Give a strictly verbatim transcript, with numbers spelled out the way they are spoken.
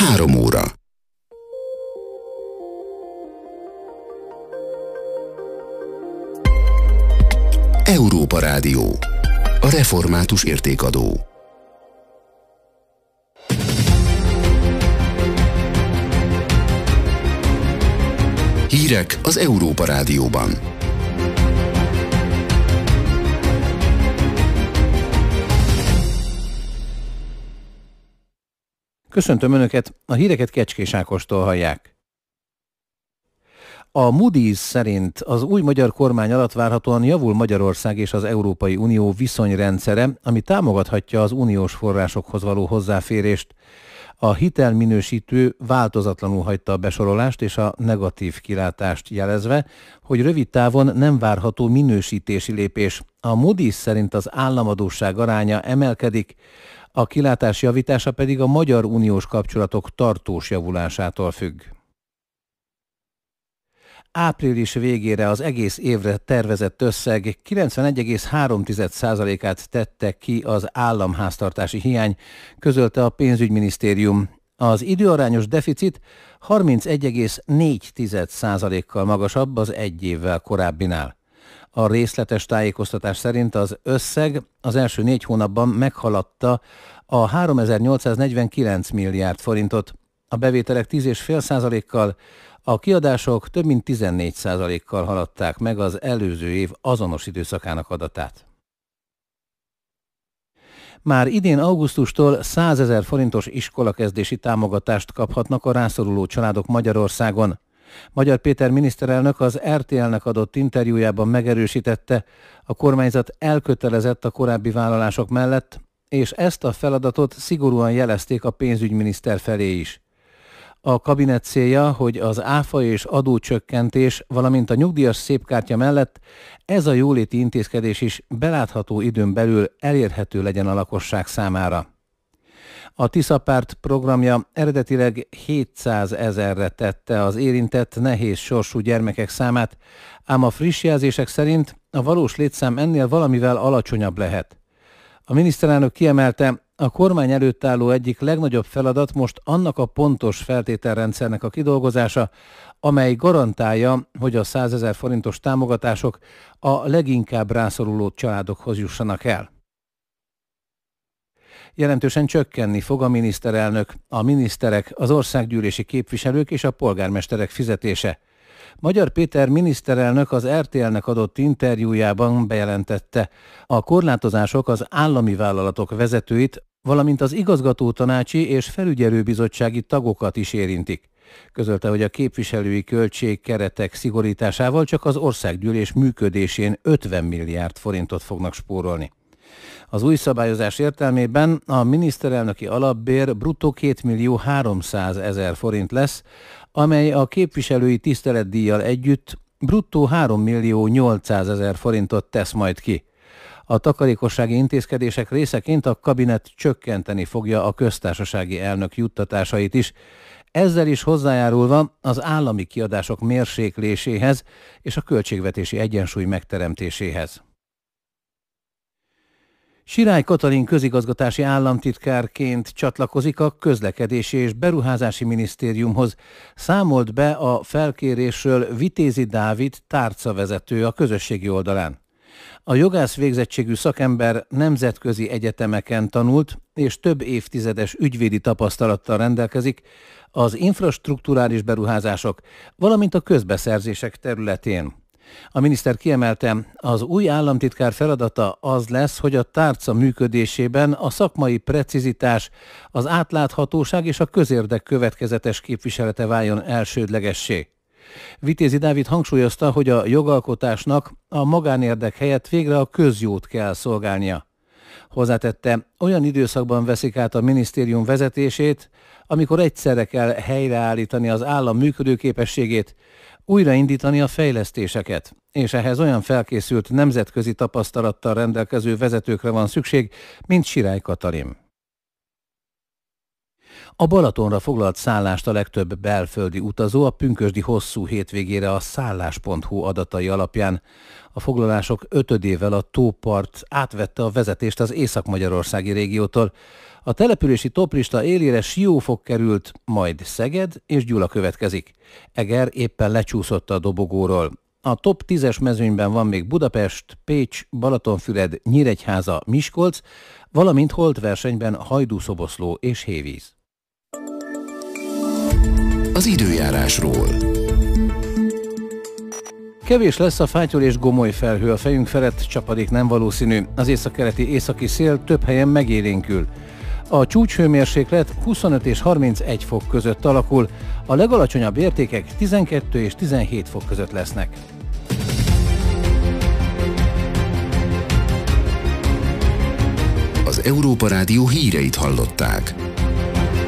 Három óra. Európa Rádió. A református értékadó. Hírek az Európa Rádióban. Köszöntöm Önöket, a híreket Kecskés Ákostól hallják. A Moody's szerint az új magyar kormány alatt várhatóan javul Magyarország és az Európai Unió viszonyrendszere, ami támogathatja az uniós forrásokhoz való hozzáférést. A hitelminősítő változatlanul hagyta a besorolást és a negatív kilátást jelezve, hogy rövid távon nem várható minősítési lépés. A Moody's szerint az államadósság aránya emelkedik, a kilátás javítása pedig a magyar uniós kapcsolatok tartós javulásától függ. Április végére az egész évre tervezett összeg kilencvenegy egész három százalékát tette ki az államháztartási hiány, közölte a pénzügyminisztérium. Az időarányos deficit harmincegy egész négy százalékkal magasabb az egy évvel korábbinál. A részletes tájékoztatás szerint az összeg az első négy hónapban meghaladta a háromezer-nyolcszáznegyvenkilenc milliárd forintot, a bevételek tíz egész öt százalékkal, a kiadások több mint tizennégy százalékkal haladták meg az előző év azonos időszakának adatát. Már idén augusztustól százezer forintos iskolakezdési támogatást kaphatnak a rászoruló családok Magyarországon. Magyar Péter miniszterelnök az er té el-nek adott interjújában megerősítette, a kormányzat elkötelezett a korábbi vállalások mellett, és ezt a feladatot szigorúan jelezték a pénzügyminiszter felé is. A kabinet célja, hogy az áfa és adócsökkentés, valamint a nyugdíjas szépkártya mellett ez a jóléti intézkedés is belátható időn belül elérhető legyen a lakosság számára. A Tiszapárt programja eredetileg hétszázezerre tette az érintett nehéz sorsú gyermekek számát, ám a friss jelzések szerint a valós létszám ennél valamivel alacsonyabb lehet. A miniszterelnök kiemelte, a kormány előtt álló egyik legnagyobb feladat most annak a pontos feltételrendszernek a kidolgozása, amely garantálja, hogy a százezer forintos támogatások a leginkább rászoruló családokhoz jussanak el. Jelentősen csökkenni fog a miniszterelnök, a miniszterek, az országgyűlési képviselők és a polgármesterek fizetése. Magyar Péter miniszterelnök az er té el-nek adott interjújában bejelentette, a korlátozások az állami vállalatok vezetőit, valamint az igazgatótanácsi és felügyelőbizottsági tagokat is érintik. Közölte, hogy a képviselői költségkeretek szigorításával csak az országgyűlés működésén ötven milliárd forintot fognak spórolni. Az új szabályozás értelmében a miniszterelnöki alapbér bruttó kétmillió háromszázezer forint lesz, amely a képviselői tiszteletdíjjal együtt bruttó hárommillió nyolcszázezer forintot tesz majd ki. A takarékossági intézkedések részeként a kabinet csökkenteni fogja a köztársasági elnök juttatásait is, ezzel is hozzájárulva az állami kiadások mérsékléséhez és a költségvetési egyensúly megteremtéséhez. Sirály Katalin közigazgatási államtitkárként csatlakozik a Közlekedési és Beruházási Minisztériumhoz, számolt be a felkérésről Vitézi Dávid tárcavezető a közösségi oldalán. A jogász végzettségű szakember nemzetközi egyetemeken tanult, és több évtizedes ügyvédi tapasztalattal rendelkezik az infrastrukturális beruházások, valamint a közbeszerzések területén. A miniszter kiemelte, az új államtitkár feladata az lesz, hogy a tárca működésében a szakmai precizitás, az átláthatóság és a közérdek következetes képviselete váljon elsődlegessé. Vitézi Dávid hangsúlyozta, hogy a jogalkotásnak a magánérdek helyett végre a közjót kell szolgálnia. Hozzátette, olyan időszakban veszik át a minisztérium vezetését, amikor egyszerre kell helyreállítani az állam működőképességét, újraindítani a fejlesztéseket, és ehhez olyan felkészült nemzetközi tapasztalattal rendelkező vezetőkre van szükség, mint Sirály Katalin. A Balatonra foglalt szállást a legtöbb belföldi utazó a pünkösdi hosszú hétvégére a szállás pont hu adatai alapján. A foglalások ötödével a tópart átvette a vezetést az észak-magyarországi régiótól. A települési toplista élére Siófok került, majd Szeged és Gyula következik. Eger éppen lecsúszott a dobogóról. A top tízes mezőnyben van még Budapest, Pécs, Balatonfüred, Nyíregyháza, Miskolc, valamint holtversenyben Hajdú-Szoboszló és Hévíz. Az időjárásról. Kevés lesz a fátyol és gomoly felhő, a fejünk felett csapadék nem valószínű. Az északkeleti északi szél több helyen megélénkül. A csúcshőmérséklet huszonöt és harmincegy fok között alakul, a legalacsonyabb értékek tizenkettő és tizenhét fok között lesznek. Az Európa Rádió híreit hallották.